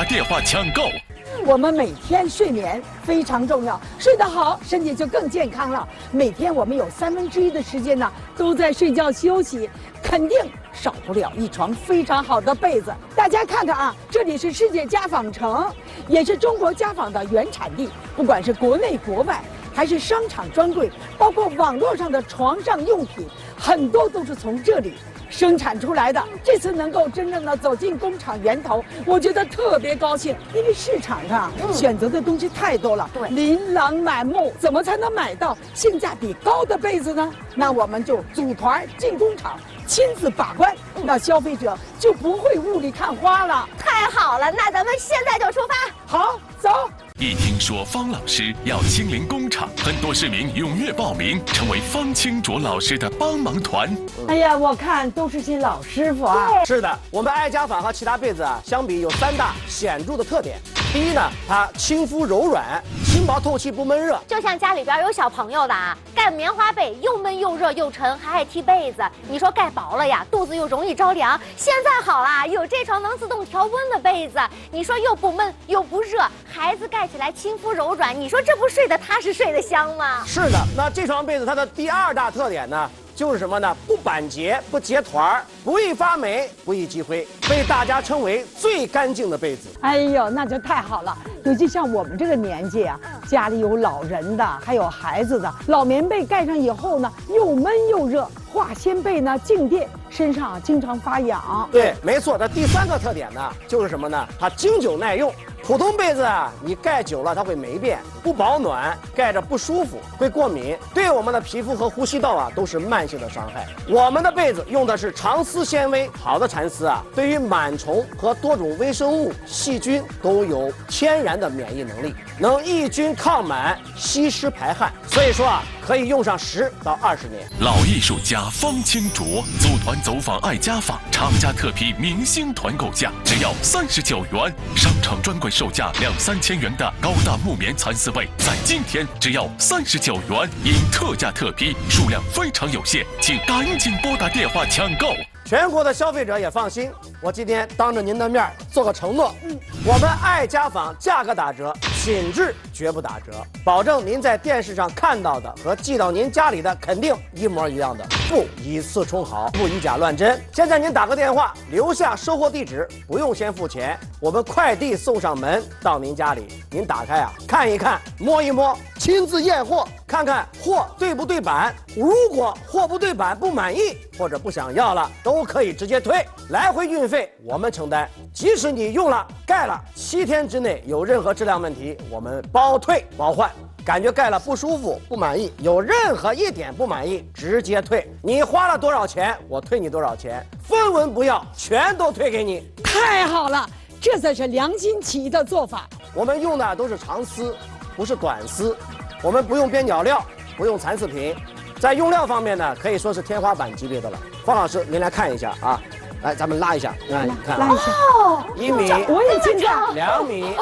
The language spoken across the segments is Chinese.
打电话抢购。 我们每天睡眠非常重要，睡得好，身体就更健康了。每天我们有1/3的时间呢都在睡觉休息，肯定少不了一床非常好的被子。大家看看啊，这里是世界家纺城，也是中国家纺的原产地。不管是国内国外，还是商场专柜，包括网络上的床上用品，很多都是从这里生产出来的。这次能够真正的走进工厂源头，我觉得特别高兴，因为市场上选择的东西太多了，琳琅满目，怎么才能买到性价比高的被子呢？那我们就组团进工厂，亲自把关，那消费者就不会雾里看花了。 太好了，那咱们现在就出发。 好，走。 一听说方老师要亲临工厂，很多市民踊跃报名，成为方清卓老师的帮忙团。 哎呀，我看都是些老师傅啊。 是的，我们爱家纺和其他被子啊相比有3大显著的特点。第一呢，它亲肤柔软，轻薄透气，不闷热。 就像家里边有小朋友的啊，盖棉花被又闷又热又沉，还爱踢被子。你说盖薄了呀，肚子又容易着凉。现在好啦，有这床能自动调温的被子，你说又不闷又不热，孩子盖起来亲肤柔软，你说这不睡得踏实睡得香吗？ 是的，那这床被子它的第2大特点呢，就是什么呢？不板结，不结团，不易发霉，不易积灰，被大家称为最干净的被子。 哎呦，那就太好了！尤其像我们这个年纪啊，家里有老人的，还有孩子的，老棉被盖上以后呢，又闷又热；化纤被呢，静电，身上经常发痒。 对，没错。那第3个特点呢，就是什么呢？它经久耐用。普通被子啊，你盖久了它会霉变，不保暖，盖着不舒服，会过敏，对我们的皮肤和呼吸道啊都是慢性的伤害。我们的被子用的是长丝纤维，好的蚕丝啊，对于螨虫和多种微生物、细菌都有天然的免疫能力，能抑菌抗螨、吸湿排汗，所以说啊，可以用上10到20年。 老艺术家方清卓组团走访爱家纺，厂家特批明星团购价只要39元，商场专柜售价2、3千元的高档木棉蚕丝被，在今天只要39元，因特价特批，数量非常有限，请赶紧拨打电话抢购。 全国的消费者也放心，我今天当着您的面做个承诺，我们爱家纺价格打折，品质绝不打折，保证您在电视上看到的和寄到您家里的肯定一模一样的，不以次充好，不以假乱真。现在您打个电话，留下收货地址，不用先付钱，我们快递送上门到您家里，您打开啊看一看，摸一摸，亲自验货，看看货对不对版。如果货不对版不满意或者不想要了，都可以直接退，来回运费我们承担。即使你用了盖了7天之内有任何质量问题，我们包退包换。感觉盖了不舒服不满意，有任何一点不满意直接退，你花了多少钱我退你多少钱，分文不要，全都退给你。 太好了，这才是良心企业的做法。 我们用的都是长丝，不是短丝，我们不用边角料，不用蚕丝品，在用料方面呢，可以说是天花板级别的了。方老师，您来看一下啊，来，咱们拉一下，看拉一下 ，1米， 我也紧张 ，2米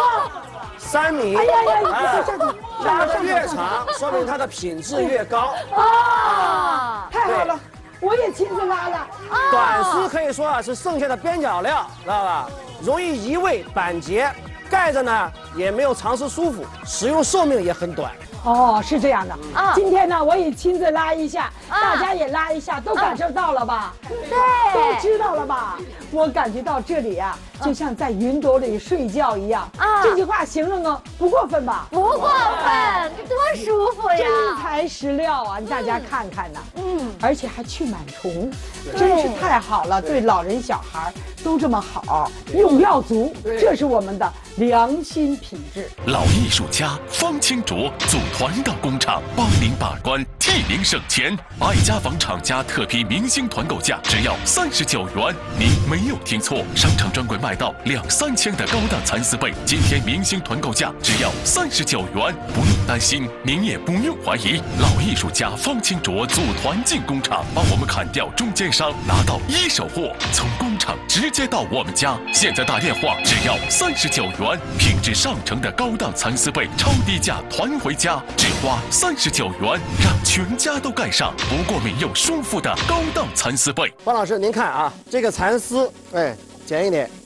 ，3米， 哎呀， 拉得越长，说明它的品质越高。 太好了，我也亲自拉了。 短丝可以说啊是剩下的边角料，知道吧？容易移位板结，盖着呢也没有长时舒服，使用寿命也很短。 哦，是这样的啊。今天呢，我也亲自拉一下，大家也拉一下，都感受到了吧？ 对， 都知道了吧？我感觉到这里啊，就像在云朵里睡觉一样啊。这句话形容呢不过分吧？ 不过分，这多舒服呀！ 真材实料啊，大家看看呐。而且还去螨虫，真是太好了，对老人小孩都这么好，用料足，这是我们的良心品质。 老艺术家方清卓组团到工厂，帮您把关，替您省钱。爱家纺厂家特批明星团购价只要39元，您没有听错，商场专柜卖到2、3千的高档蚕丝被，今天明星团购价只要39元，不用担心，您也不用怀疑，老艺术家方清卓组团进工厂，帮我们砍掉中间商，拿到一手货，从工厂直接到我们家。现在打电话只要39元，品质上乘的高档蚕丝被，超低价团回家，只花39元，让全家都盖上不过敏又舒服的高档蚕丝被。 方老师，您看啊，这个蚕丝，哎，剪一点，